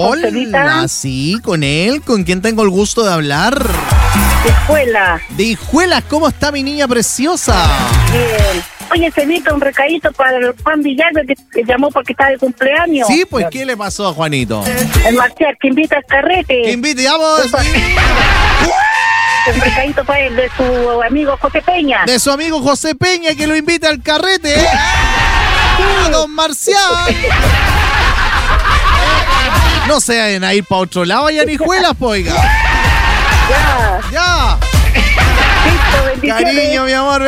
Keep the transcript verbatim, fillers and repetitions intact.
Hola, sí, con él. ¿Con quién tengo el gusto de hablar? De Hijuela. De Hijuelas, ¿cómo está mi niña preciosa? Bien. Oye, Cenita, un recadito para el Juan Villalba que, que llamó porque está de cumpleaños. Sí, pues, ¿qué le pasó a Juanito? El Marcial, que invita al carrete. Que invite, vamos. Un recadito para él, de su amigo José Peña. De su amigo José Peña, que lo invita al carrete. ¿eh? ¡A don Marcial! No se vayan a ir para otro lado, allá en Hijuelas, poiga. Ya. Ya. Listo, bendiciones. Cariño, mi amor.